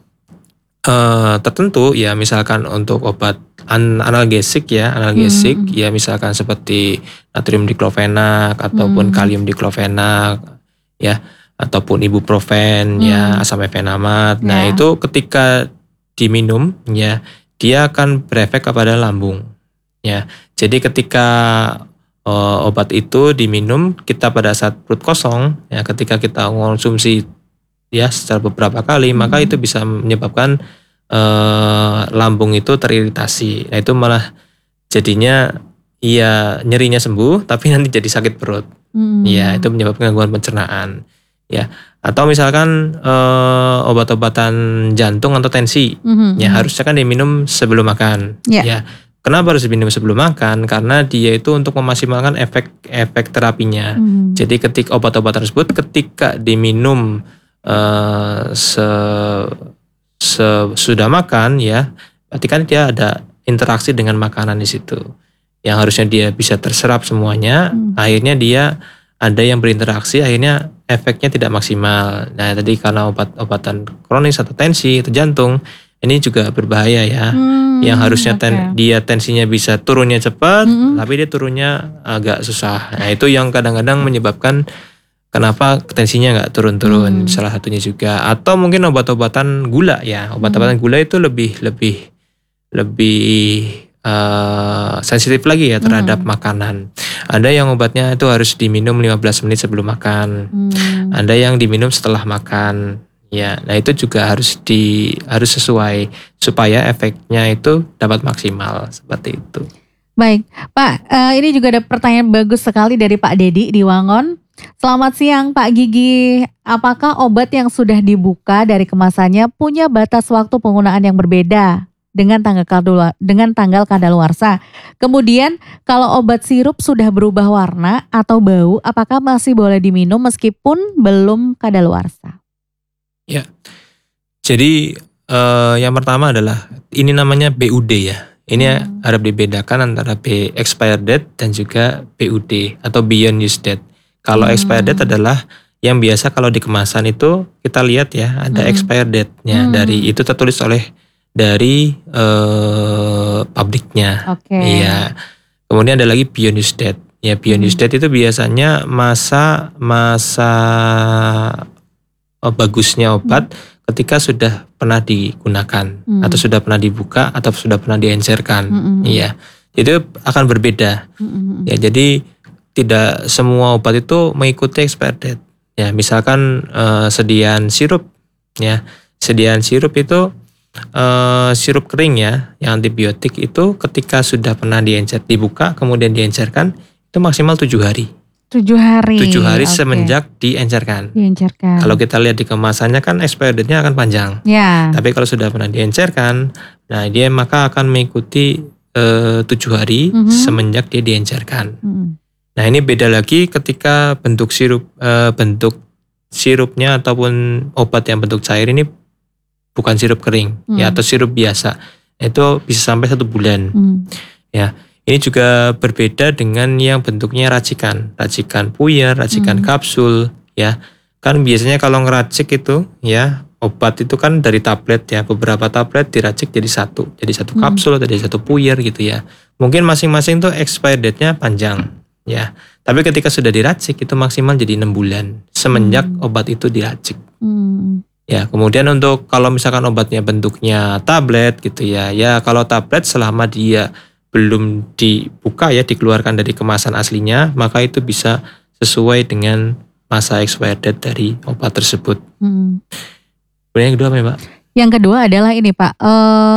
uh, tertentu ya, misalkan untuk obat analgesik ya, analgesik hmm. ya, misalkan seperti natrium diklofenak ataupun hmm. kalium diklofenak ya, ataupun ibuprofen hmm. ya, asam efenamat. Nah, yeah. itu ketika diminum ya, dia akan berefek kepada lambung ya. Jadi ketika uh, obat itu diminum kita pada saat perut kosong ya, ketika kita mengonsumsi ya secara beberapa kali, hmm. maka itu bisa menyebabkan Uh, lambung itu teriritasi. Nah itu malah jadinya ya nyerinya sembuh tapi nanti jadi sakit perut. Hmm. Ya itu menyebabkan gangguan pencernaan. Ya atau misalkan uh, obat-obatan jantung atau tensi, hmm. ya harusnya kan diminum sebelum makan. Yeah. Ya kenapa harus diminum sebelum makan? Karena dia itu untuk memaksimalkan efek-efek terapinya. Hmm. Jadi ketika obat-obatan tersebut ketika diminum uh, se sesudah makan ya, berarti kan dia ada interaksi dengan makanan di situ yang harusnya dia bisa terserap semuanya, hmm. akhirnya dia ada yang berinteraksi, akhirnya efeknya tidak maksimal. Nah tadi karena obat-obatan kronis atau tensi atau jantung ini juga berbahaya ya, hmm, yang harusnya ten, okay. dia tensinya bisa turunnya cepat, hmm. tapi dia turunnya agak susah. Nah itu yang kadang-kadang menyebabkan kenapa tensinya nggak turun-turun, hmm. salah satunya juga. Atau mungkin obat-obatan gula ya, obat-obatan hmm. gula itu lebih lebih lebih uh, sensitif lagi ya terhadap hmm. makanan. Ada yang obatnya itu harus diminum lima belas menit sebelum makan, hmm. ada yang diminum setelah makan. Ya, nah itu juga harus di harus sesuai supaya efeknya itu dapat maksimal seperti itu. Baik, Pak. Uh, ini juga ada pertanyaan bagus sekali dari Pak Dedi di Wangon. Selamat siang Pak Gigi, apakah obat yang sudah dibuka dari kemasannya punya batas waktu penggunaan yang berbeda dengan tanggal kadal dengan tanggal kadaluarsa? Kemudian kalau obat sirup sudah berubah warna atau bau, apakah masih boleh diminum meskipun belum kadaluarsa? Ya, jadi eh, yang pertama adalah ini namanya B U D ya. Ini hmm. harap dibedakan antara B expired date dan juga B U D atau beyond use date. Kalau hmm. expired date adalah yang biasa kalau di kemasan itu kita lihat ya ada hmm. expired date-nya hmm. dari itu tertulis oleh dari uh, pabriknya. Okay. Iya. Kemudian ada lagi beyond use date. Ya beyond hmm. use date itu biasanya masa masa oh, bagusnya obat hmm. ketika sudah pernah digunakan hmm. atau sudah pernah dibuka atau sudah pernah diencerkan. Hmm. Iya. Itu akan berbeda. Hmm. Ya jadi tidak semua obat itu mengikuti expired date. Ya, misalkan eh, sediaan sirup, ya, sediaan sirup itu eh, sirup kering ya, yang antibiotik itu ketika sudah pernah diencer, dibuka kemudian diencerkan itu maksimal tujuh hari. Tujuh hari. Tujuh hari okay. semenjak diencerkan. Diencerkan. Kalau kita lihat di kemasannya kan expired date-nya akan panjang. Ya. Tapi kalau sudah pernah diencerkan, nah dia maka akan mengikuti eh, tujuh hari mm-hmm. semenjak dia diencerkan. Mm-hmm. Nah ini beda lagi ketika bentuk sirup e, bentuk sirupnya ataupun obat yang bentuk cair ini bukan sirup kering hmm. ya atau sirup biasa, itu bisa sampai satu bulan. Hmm. Ya ini juga berbeda dengan yang bentuknya racikan, racikan puyer, racikan hmm. kapsul ya. Kan biasanya kalau ngeracik itu ya obat itu kan dari tablet ya, beberapa tablet diracik jadi satu, jadi satu kapsul atau jadi satu puyer gitu ya. Mungkin masing-masing tuh expired date-nya panjang. Ya, tapi ketika sudah diracik itu maksimal jadi enam bulan semenjak hmm. obat itu diracik. Hmm. Ya, kemudian untuk kalau misalkan obatnya bentuknya tablet gitu ya, ya kalau tablet selama dia belum dibuka ya, dikeluarkan dari kemasan aslinya, maka itu bisa sesuai dengan masa expired date dari obat tersebut. Hmm. Kemudian yang kedua apa ya Pak? Yang kedua adalah ini Pak, uh,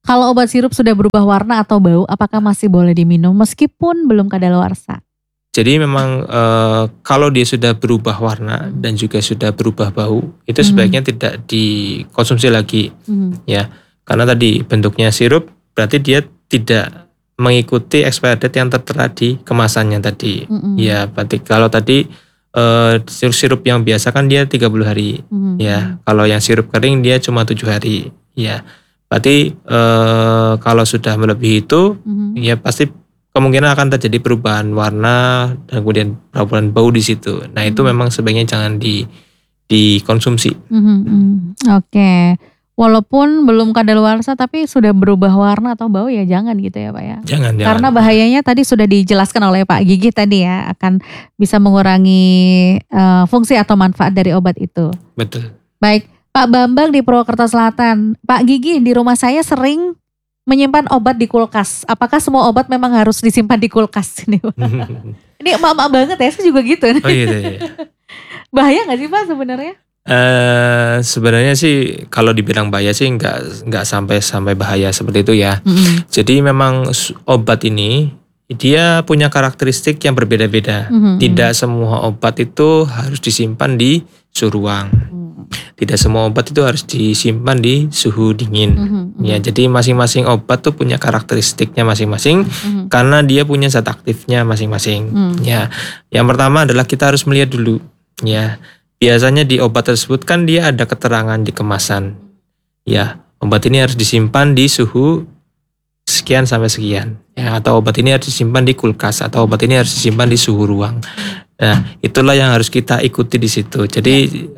Kalau obat sirup sudah berubah warna atau bau, apakah masih boleh diminum meskipun belum kadaluarsa? Jadi memang e, kalau dia sudah berubah warna dan juga sudah berubah bau, itu Hmm. sebaiknya tidak dikonsumsi lagi, Hmm. ya. Karena tadi bentuknya sirup, berarti dia tidak mengikuti expired date yang tertera di kemasannya tadi. Hmm. Ya, berarti kalau tadi e, sirup yang biasa kan dia tiga puluh hari, Hmm. ya. Kalau yang sirup kering dia cuma tujuh hari, ya. Berarti e, kalau sudah melebihi itu, Hmm. ya pasti kemungkinan akan terjadi perubahan warna dan kemudian perubahan bau di situ. Nah itu Hmm. memang sebaiknya jangan di dikonsumsi. Hmm. Hmm. Oke, walaupun belum kadaluarsa tapi sudah berubah warna atau bau ya jangan gitu ya Pak ya. Jangan, jangan. Karena bahayanya tadi sudah dijelaskan oleh Pak Gigi tadi ya, akan bisa mengurangi uh, fungsi atau manfaat dari obat itu. Betul. Baik, Pak Bambang di Purwokerto Selatan. Pak Gigi, di rumah saya sering menyimpan obat di kulkas. Apakah semua obat memang harus disimpan di kulkas? Ini ini emak-emak banget ya, saya juga gitu. Oh iya, iya. Bahaya nggak sih Pak sebenarnya? Uh, sebenarnya sih kalau dibilang bahaya sih nggak nggak sampai sampai bahaya seperti itu ya. Mm-hmm. Jadi memang obat ini dia punya karakteristik yang berbeda-beda. Mm-hmm. Tidak semua obat itu harus disimpan di suhu ruang. Mm-hmm. Tidak semua obat itu harus disimpan di suhu dingin. Mm-hmm. Ya, jadi masing-masing obat tuh punya karakteristiknya masing-masing, mm-hmm. karena dia punya zat aktifnya masing-masing. Mm-hmm. Ya, yang pertama adalah kita harus melihat dulu. Ya, biasanya di obat tersebut kan dia ada keterangan di kemasan. Ya, obat ini harus disimpan di suhu sekian sampai sekian. Ya, atau obat ini harus disimpan di kulkas, atau obat ini harus disimpan di suhu ruang. Nah, itulah yang harus kita ikuti di situ. Jadi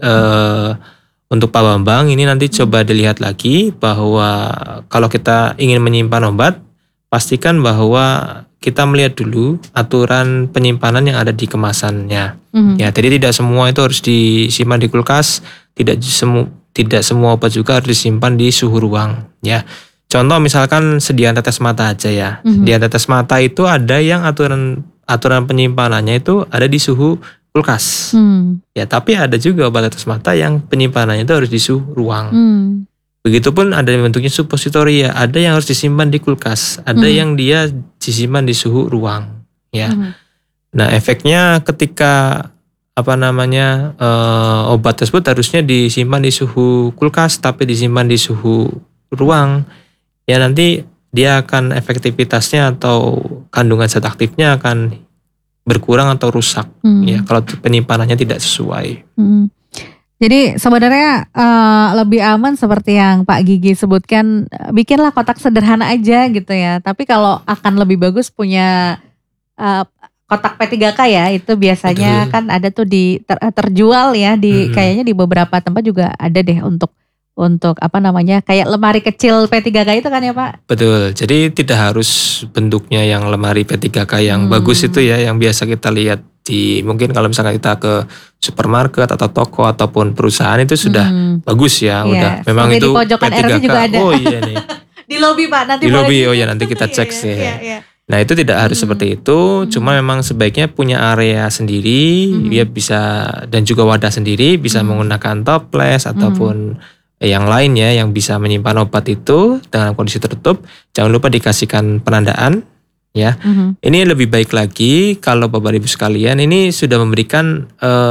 eh, untuk Pak Bambang ini nanti coba dilihat lagi bahwa kalau kita ingin menyimpan obat, pastikan bahwa kita melihat dulu aturan penyimpanan yang ada di kemasannya. Mm-hmm. Ya, jadi tidak semua itu harus disimpan di kulkas, tidak semua tidak semua obat juga harus disimpan di suhu ruang. Ya, contoh misalkan sediaan tetes mata aja ya. Mm-hmm. Sediaan tetes mata itu ada yang aturan aturan penyimpanannya itu ada di suhu kulkas. Mm. Ya, tapi ada juga obat tetes mata yang penyimpanannya itu harus di suhu ruang. Mm. Begitupun ada yang bentuknya suppositoria, ada yang harus disimpan di kulkas, ada hmm. yang dia disimpan di suhu ruang, ya. Hmm. Nah, efeknya ketika apa namanya e, obat tersebut harusnya disimpan di suhu kulkas, tapi disimpan di suhu ruang, ya nanti dia akan efektivitasnya atau kandungan zat aktifnya akan berkurang atau rusak, hmm. ya kalau penyimpanannya tidak sesuai. Hmm. Jadi sebenarnya uh, lebih aman seperti yang Pak Gigi sebutkan, bikinlah kotak sederhana aja gitu ya. Tapi kalau akan lebih bagus punya uh, kotak P tiga K ya, itu biasanya Betul. Kan ada tuh di ter, terjual ya di hmm. kayaknya di beberapa tempat juga ada deh untuk untuk apa namanya kayak lemari kecil P tiga K itu kan ya Pak? Betul. Jadi tidak harus bentuknya yang lemari P tiga K yang hmm. bagus itu ya, yang biasa kita lihat di mungkin kalau misalkan kita ke supermarket atau toko ataupun perusahaan itu sudah hmm. bagus ya, yes. udah memang Sampai itu di pojokan P tiga K. R S juga ada. Oh iya nih. Di lobi Pak, nanti di lobi oh ya nanti kita cek sih. Iya, iya. Nah itu tidak harus hmm. seperti itu, hmm. cuma memang sebaiknya punya area sendiri, hmm. dia bisa dan juga wadah sendiri, bisa hmm. menggunakan toples ataupun hmm. yang lain ya yang bisa menyimpan obat itu dengan kondisi tertutup. Jangan lupa dikasihkan penandaan. Ya, mm-hmm. ini lebih baik lagi kalau Bapak Ibu sekalian ini sudah memberikan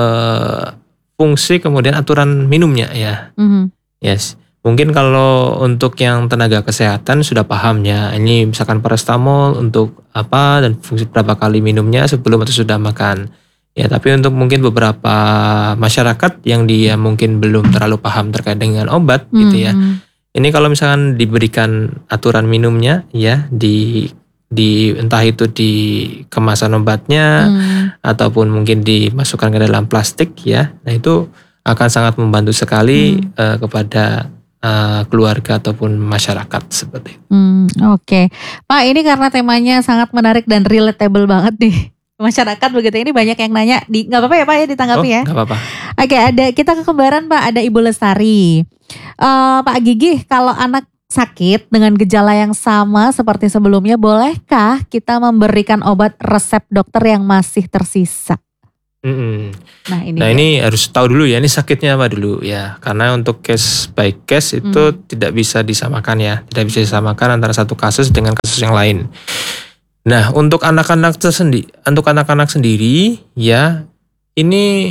uh, fungsi kemudian aturan minumnya ya. Mm-hmm. Yes, mungkin kalau untuk yang tenaga kesehatan sudah paham ya. Ini misalkan paracetamol untuk apa dan fungsi berapa kali minumnya sebelum atau sudah makan. Ya, tapi untuk mungkin beberapa masyarakat yang dia mungkin belum terlalu paham terkait dengan obat mm-hmm. gitu ya. Ini kalau misalkan diberikan aturan minumnya ya di di entah itu di kemasan obatnya hmm. ataupun mungkin dimasukkan ke dalam plastik ya. Nah itu akan sangat membantu sekali hmm. uh, kepada uh, keluarga ataupun masyarakat seperti itu. Hmm, Oke, okay. Pak ini karena temanya sangat menarik dan relatable banget nih masyarakat begitu. Ini banyak yang nanya, di nggak apa-apa ya Pak ya ditanggapi oh, ya? Nggak apa-apa. Oke, okay, ada kita ke kembaran Pak, ada Ibu Lestari. Uh, Pak Gigi, kalau anak sakit dengan gejala yang sama seperti sebelumnya, bolehkah kita memberikan obat resep dokter yang masih tersisa? Mm-mm. Nah ini Nah dia. ini harus tahu dulu ya, ini sakitnya apa dulu ya. Karena untuk case by case itu Hmm. tidak bisa disamakan ya. Tidak bisa disamakan antara satu kasus dengan kasus yang lain. Nah untuk anak-anak tersendiri, untuk anak-anak sendiri ya, ini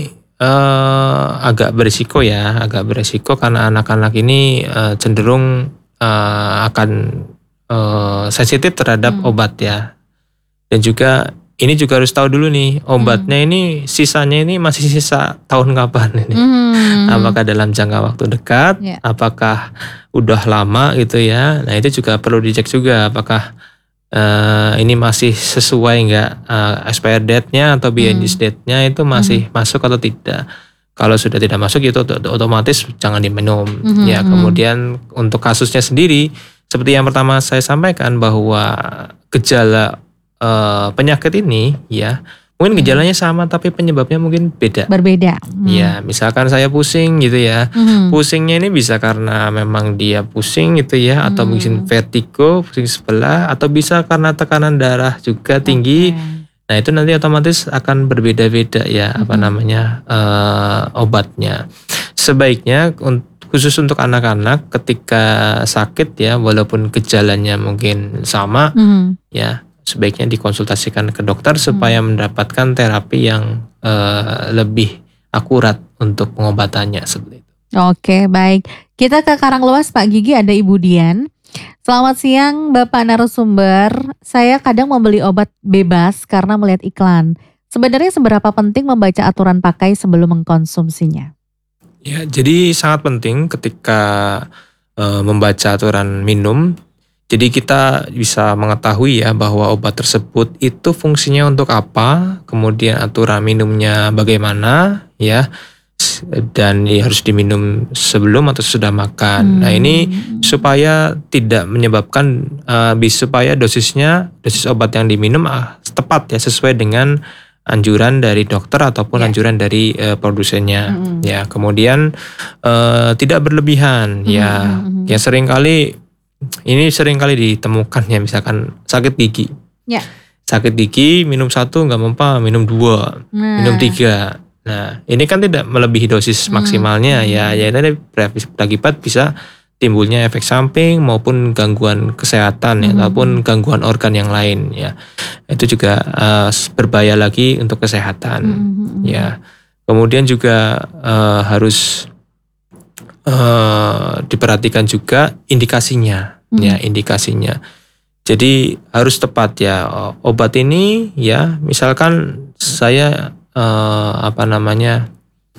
eh, agak berisiko ya, agak berisiko karena anak-anak ini eh, cenderung eh, akan eh, sensitif terhadap Hmm. obat ya. Dan juga ini juga harus tahu dulu nih, obatnya ini sisanya ini masih sisa tahun kapan ini? Hmm. Apakah dalam jangka waktu dekat? Ya. Apakah udah lama gitu ya? Nah itu juga perlu dicek juga apakah eh, ini masih sesuai nggak eh, expired date-nya atau B N D date-nya itu masih masuk atau tidak. Kalau sudah tidak masuk itu ot- otomatis jangan diminum. Mhm, Ya mhm. kemudian untuk kasusnya sendiri seperti yang pertama saya sampaikan bahwa gejala eh, penyakit ini ya mungkin Hmm. gejalanya sama tapi penyebabnya mungkin beda. Berbeda. Hmm. Ya misalkan saya pusing gitu ya. Mhm. Pusingnya ini bisa karena memang dia pusing gitu ya, atau Hmm. mungkin vertigo, pusing sebelah, atau bisa karena tekanan darah juga tinggi. Oke. Nah itu nanti otomatis akan berbeda-beda ya apa Mhm. namanya eh, obatnya. Sebaiknya un- khusus untuk anak-anak ketika sakit ya, walaupun gejalanya mungkin sama Mhm. ya, sebaiknya dikonsultasikan ke dokter supaya mendapatkan terapi yang eh, lebih akurat untuk pengobatannya seperti itu. Oke, baik. Kita ke Karanglewas, Pak Gigi, ada Ibu Dian. Selamat siang Bapak narasumber. Saya kadang membeli obat bebas karena melihat iklan. Sebenarnya seberapa penting membaca aturan pakai sebelum mengkonsumsinya? Ya, jadi sangat penting ketika eh, membaca aturan minum. Jadi kita bisa mengetahui ya bahwa obat tersebut itu fungsinya untuk apa, kemudian aturan minumnya bagaimana ya, s- dan ya harus diminum sebelum atau sudah makan. Nah ini Hmm. supaya tidak menyebabkan eh, bis supaya dosisnya dosis obat yang diminum ah, tepat ya sesuai dengan anjuran dari dokter ataupun Ya. anjuran dari eh, produsennya. Mm-mm. Ya kemudian eh, tidak berlebihan ya. Mhm. Ya seringkali ini sering kali ditemukan ya, misalkan sakit gigi. Ya. Sakit gigi minum satu nggak mempan, minum dua, Nah. minum tiga. Nah ini kan tidak melebihi dosis Hmm. maksimalnya ya. Ya ini berakibat bisa timbulnya efek samping maupun gangguan kesehatan ya, Hmm. ataupun gangguan organ yang lain ya. Itu juga eh, berbahaya lagi untuk kesehatan Hmm. ya. Kemudian juga eh, harus eh, diperhatikan juga indikasinya, Hmm. ya indikasinya. Jadi harus tepat ya o- obat ini ya. Misalkan saya eh, apa namanya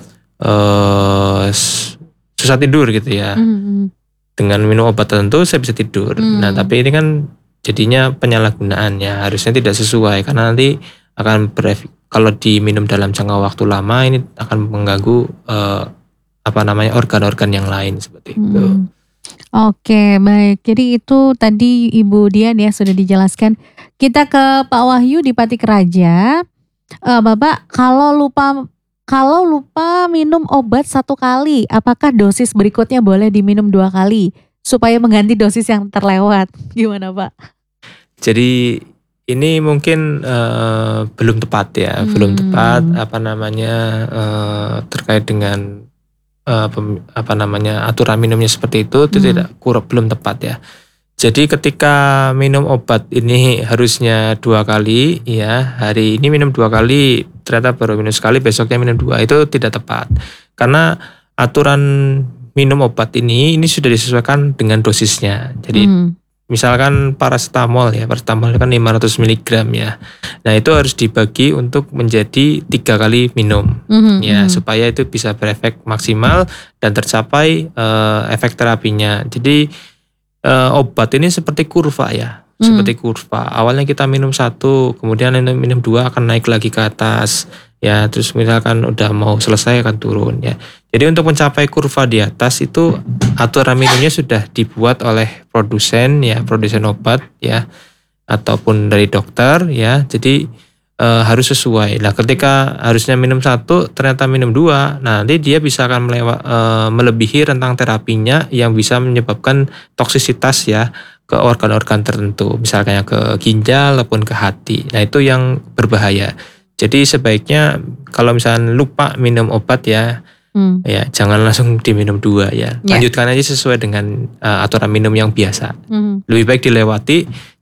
eh, s- susah tidur gitu ya. Mhm. Dengan minum obat tertentu saya bisa tidur. Hmm. Nah tapi ini kan jadinya penyalahgunaan ya. Harusnya tidak sesuai karena nanti akan berefek. Kalau diminum dalam jangka waktu lama ini akan mengganggu eh, apa namanya organ-organ yang lain seperti itu. Hmm. Oke, baik. Jadi itu tadi Ibu Dian ya sudah dijelaskan. Kita ke Pak Wahyu di Patik Raja. Eh, Bapak, kalau lupa kalau lupa minum obat satu kali, apakah dosis berikutnya boleh diminum dua kali supaya mengganti dosis yang terlewat? Gimana Pak? Jadi ini mungkin eh, belum tepat ya, Hmm. belum tepat apa namanya eh, terkait dengan eh, pem- apa namanya aturan minumnya seperti itu, itu Hmm. tidak kurang belum tepat ya. Jadi ketika minum obat ini harusnya dua kali ya, hari ini minum dua kali, ternyata baru minum sekali, besoknya minum dua, itu tidak tepat. Karena aturan minum obat ini ini sudah disesuaikan dengan dosisnya. Jadi Hmm. misalkan paracetamol ya, paracetamol kan lima ratus miligram ya. Nah itu harus dibagi untuk menjadi tiga kali minum Mhm, ya, mhm. supaya itu bisa berefek maksimal dan tercapai eh, efek terapinya. Jadi eh, obat ini seperti kurva ya, Hmm. seperti kurva. Awalnya kita minum satu, kemudian minum, minum dua akan naik lagi ke atas ya, terus misalkan udah mau selesai akan turun ya. Jadi untuk mencapai kurva di atas itu aturan minumnya sudah dibuat oleh produsen ya, produsen obat ya, ataupun dari dokter ya. Jadi eh, harus sesuai. Nah ketika harusnya minum satu ternyata minum dua, nah nanti dia bisa akan melewa- eh, melebihi rentang terapinya yang bisa menyebabkan toksisitas ya ke organ-organ tertentu, misalnya ke ginjal ataupun ke hati. Nah itu yang berbahaya. Jadi sebaiknya kalau misalnya lupa minum obat ya, Hmm. ya jangan langsung diminum dua ya. Ya. Lanjutkan aja sesuai dengan uh, aturan minum yang biasa. Hmm. Lebih baik dilewati